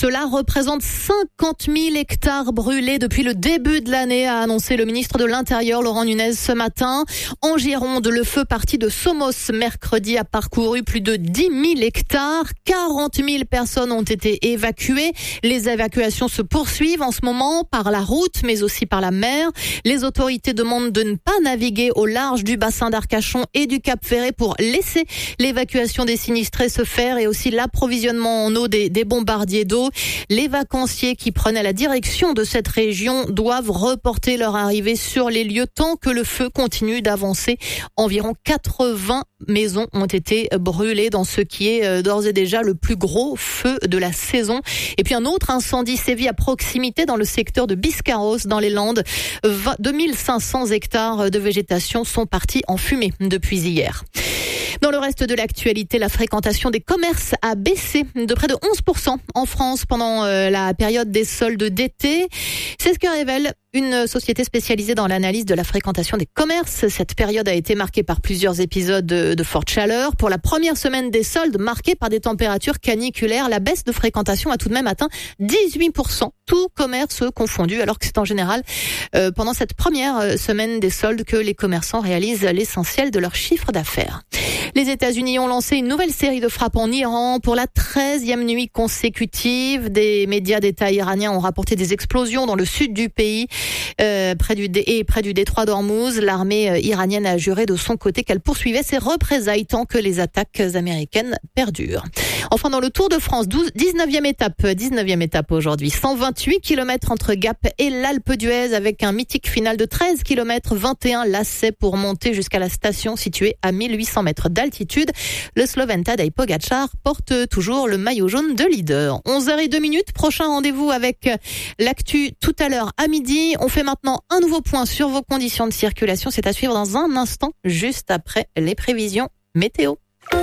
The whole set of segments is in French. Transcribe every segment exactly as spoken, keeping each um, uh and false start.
Cela représente cinquante mille hectares brûlés depuis le début de l'année, a annoncé le ministre de l'Intérieur Laurent Nunez ce matin. En Gironde, le feu parti de Somos mercredi a parcouru plus de dix mille hectares. quarante mille personnes ont été évacuées. Les évacuations se poursuivent en ce moment par la route, mais aussi par la mer. Les autorités demandent de ne pas naviguer au large du bassin d'Arcachon et du Cap Ferré pour laisser l'évacuation des sinistrés se faire et aussi l'approvisionnement en eau des, des bombardiers d'eau. Les vacanciers qui prenaient la direction de cette région doivent reporter leur arrivée sur les lieux tant que le feu continue d'avancer. Environ quatre-vingts maisons ont été brûlées dans ce qui est d'ores et déjà le plus gros feu de la saison. Et puis un autre incendie sévit à proximité dans le secteur de Biscarrosse dans les Landes. deux mille cinq cents hectares de végétation sont partis en fumée depuis hier. Dans le reste de l'actualité, la fréquentation des commerces a baissé de près de onze pour cent en France pendant la période des soldes d'été. C'est ce que révèle une société spécialisée dans l'analyse de la fréquentation des commerces. Cette période a été marquée par plusieurs épisodes de, de forte chaleur. Pour la première semaine des soldes, marquée par des températures caniculaires, la baisse de fréquentation a tout de même atteint dix-huit pour cent, tout commerce confondu, alors que c'est en général euh, pendant cette première semaine des soldes que les commerçants réalisent l'essentiel de leur chiffre d'affaires. Les États-Unis ont lancé une nouvelle série de frappes en Iran pour la treizième nuit consécutive. Des médias d'État iraniens ont rapporté des explosions dans le sud du pays euh, près du dé- et près du détroit d'Ormuz. L'armée euh, iranienne a juré de son côté qu'elle poursuivait ses représailles tant que les attaques américaines perdurent. Enfin, dans le Tour de France, dix-neuvième étape, dix-neuvième étape aujourd'hui. cent vingt-huit kilomètres entre Gap et l'Alpe d'Huez avec un mythique final de treize kilomètres, vingt et un lacets pour monter jusqu'à la station située à mille huit cents mètres d'altitude. Le Slovène Tadej Pogačar porte toujours le maillot jaune de leader. onze heures zéro deux, prochain rendez-vous avec l'actu tout à l'heure à midi. On fait maintenant un nouveau point sur vos conditions de circulation. C'est à suivre dans un instant, juste après les prévisions météo.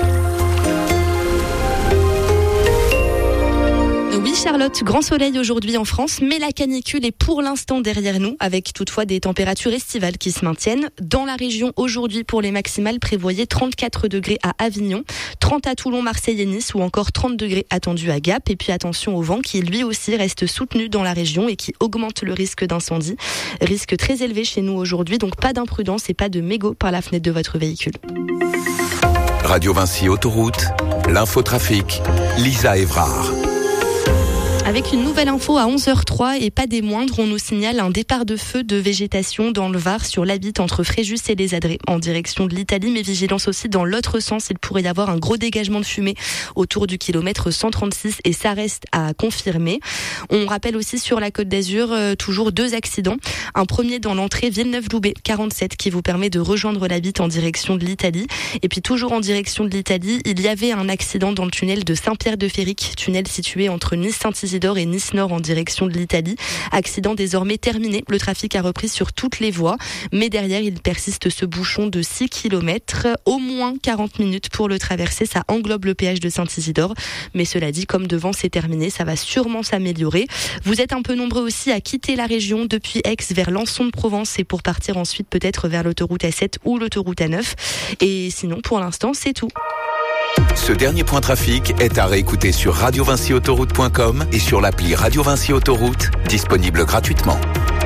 Oui Charlotte, grand soleil aujourd'hui en France, mais la canicule est pour l'instant derrière nous, avec toutefois des températures estivales qui se maintiennent. Dans la région aujourd'hui, pour les maximales, prévoyez trente-quatre degrés à Avignon, trente à Toulon, Marseille et Nice, ou encore trente degrés attendus à Gap. Et puis attention au vent qui lui aussi reste soutenu dans la région et qui augmente le risque d'incendie. Risque très élevé chez nous aujourd'hui, donc pas d'imprudence et pas de mégots par la fenêtre de votre véhicule. Radio Vinci Autoroute, l'infotrafic, Lisa Evrard. Avec une nouvelle info à onze heures zéro trois et pas des moindres, on nous signale un départ de feu de végétation dans le Var sur l'A B I T entre Fréjus et les Adrets en direction de l'Italie, mais vigilance aussi dans l'autre sens. Il pourrait y avoir un gros dégagement de fumée autour du kilomètre cent trente-six et ça reste à confirmer. On rappelle aussi sur la Côte d'Azur euh, toujours deux accidents. Un premier dans l'entrée Villeneuve-Loubet quarante-sept qui vous permet de rejoindre l'A B I T en direction de l'Italie. Et puis toujours en direction de l'Italie, il y avait un accident dans le tunnel de Saint-Pierre-de-Féric, tunnel situé entre Nice-Saint-Isidore et Nice-Nord en direction de l'Italie. Accident désormais terminé. Le trafic a repris sur toutes les voies. Mais derrière, il persiste ce bouchon de six kilomètres. Au moins quarante minutes pour le traverser. Ça englobe le péage de Saint-Isidore. Mais cela dit, comme devant, c'est terminé. Ça va sûrement s'améliorer. Vous êtes un peu nombreux aussi à quitter la région depuis Aix vers Lançon de Provence et pour partir ensuite peut-être vers l'autoroute A sept ou l'autoroute A neuf. Et sinon, pour l'instant, c'est tout. Ce dernier point trafic est à réécouter sur radio vinci autoroute point com et sur l'appli Radio Vinci Autoroute, disponible gratuitement.